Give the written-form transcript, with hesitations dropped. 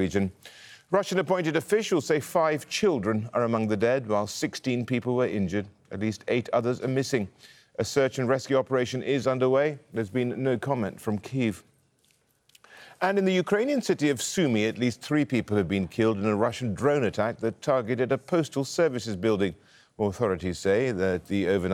region. Russian-appointed officials say 5 children are among the dead, while 16 people were injured. At least 8 others are missing. A search and rescue operation is underway. There's been no comment from Kyiv. And in the Ukrainian city of Sumy, at least 3 people have been killed in a Russian drone attack that targeted a postal services building. Authorities say that the overnight